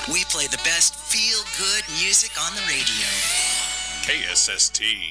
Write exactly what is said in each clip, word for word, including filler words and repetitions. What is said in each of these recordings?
We play the best feel-good music on the radio. K S S T.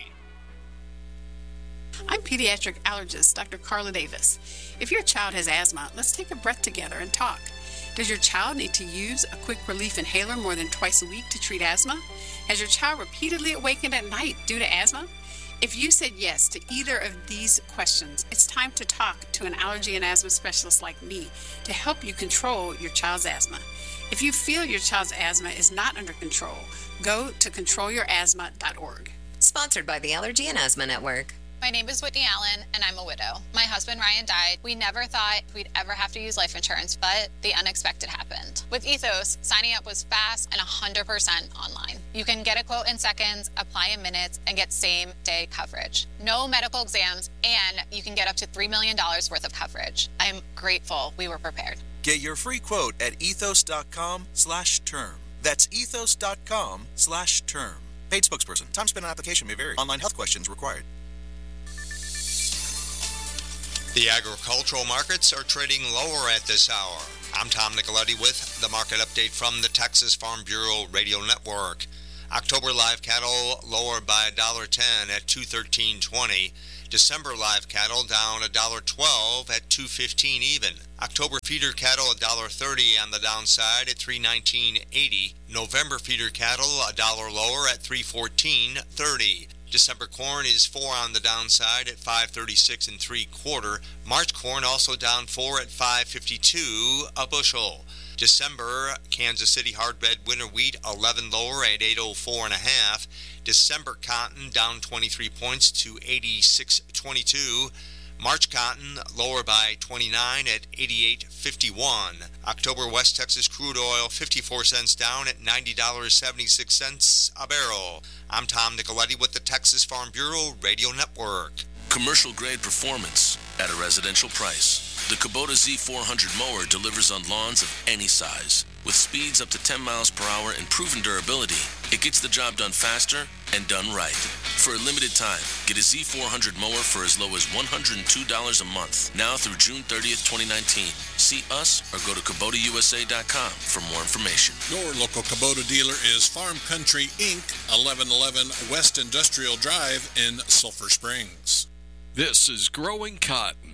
I'm pediatric allergist Doctor Carla Davis. If your child has asthma, let's take a breath together and talk. Does your child need to use a quick relief inhaler more than twice a week to treat asthma? Has your child repeatedly awakened at night due to asthma? If you said yes to either of these questions, it's time to talk to an allergy and asthma specialist like me to help you control your child's asthma. If you feel your child's asthma is not under control, go to control your asthma dot org. Sponsored by the Allergy and Asthma Network. My name is Whitney Allen, and I'm a widow. My husband, Ryan, died. We never thought we'd ever have to use life insurance, but the unexpected happened. With Ethos, signing up was fast and one hundred percent online. You can get a quote in seconds, apply in minutes, and get same-day coverage. No medical exams, and you can get up to three million dollars worth of coverage. I'm grateful we were prepared. Get your free quote at ethos.com slash term. That's ethos.com slash term. Paid spokesperson. Time spent on application may vary. Online health questions required. The agricultural markets are trading lower at this hour. I'm Tom Nicoletti with the market update from the Texas Farm Bureau Radio Network. October live cattle lower by one dollar ten at two thirteen twenty. December live cattle down one dollar twelve at two fifteen even. October feeder cattle one dollar thirty on the downside at three nineteen eighty. November feeder cattle a dollar lower at three fourteen thirty. December corn is four on the downside at five thirty-six and three quarter. March corn also down four at five fifty-two a bushel. December Kansas City hard red winter wheat eleven lower at eight oh four and a half. December cotton down twenty-three points to eighty-six twenty-two. March cotton lower by twenty-nine at eighty-eight fifty-one. October West Texas crude oil fifty-four cents down at ninety dollars and seventy-six cents a barrel. I'm Tom Nicoletti with the Texas Farm Bureau Radio Network. Commercial grade performance at a residential price. The Kubota Z four hundred mower delivers on lawns of any size. With speeds up to ten miles per hour and proven durability, it gets the job done faster and done right. For a limited time, get a Z four hundred mower for as low as one hundred two dollars a month, now through June thirtieth, twenty nineteen. See us or go to Kubota U S A dot com for more information. Your local Kubota dealer is Farm Country Incorporated, eleven eleven West Industrial Drive in Sulphur Springs. This is Growing Cotton.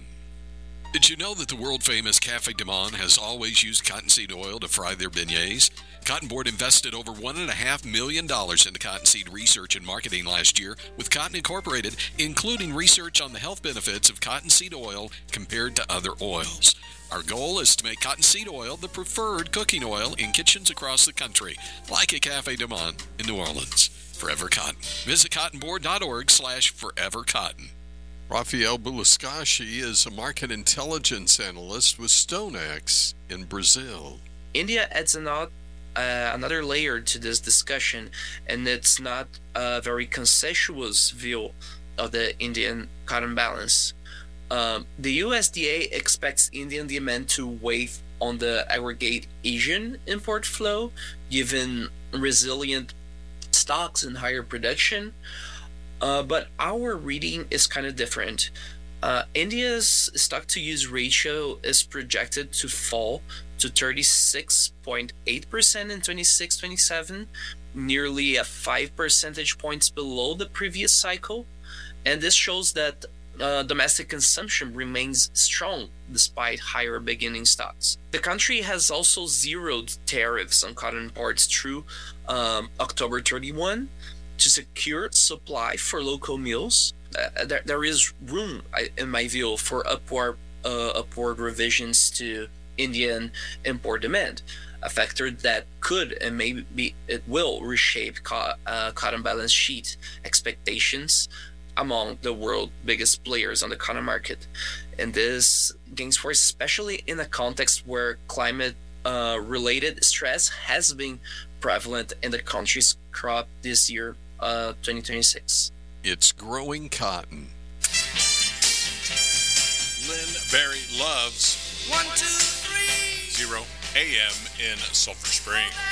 Did you know that the world-famous Cafe Du Monde has always used cottonseed oil to fry their beignets? Cotton Board invested over one point five million dollars into cottonseed research and marketing last year with Cotton Incorporated, including research on the health benefits of cottonseed oil compared to other oils. Our goal is to make cottonseed oil the preferred cooking oil in kitchens across the country, like at Cafe Du Monde in New Orleans. Forever Cotton. Visit cottonboard.org slash forever cotton. Rafael Bulascashi is a market intelligence analyst with StoneX in Brazil. India adds another, uh, another layer to this discussion, and it's not a very consensuous view of the Indian cotton balance. Um, the U S D A expects Indian demand to weigh on the aggregate Asian import flow, given resilient stocks and higher production. Uh, but our reading is kind of different. Uh, India's stock-to-use ratio is projected to fall to thirty-six point eight percent in twenty-six twenty-seven, nearly a five percentage points below the previous cycle. And this shows that uh, domestic consumption remains strong despite higher beginning stocks. The country has also zeroed tariffs on cotton imports through um, October thirty-first, to secure supply for local mills. Uh, there, there is room, I, in my view, for upward uh, upward revisions to Indian import demand, a factor that could and maybe it will reshape co- uh, cotton balance sheet expectations among the world's biggest players on the cotton market. And this gains force especially in a context where climate uh, related stress has been prevalent in the country's crop this year, uh, twenty twenty-six. It's Growing Cotton. Lynn Barry loves one two three zero A M in Sulphur Springs.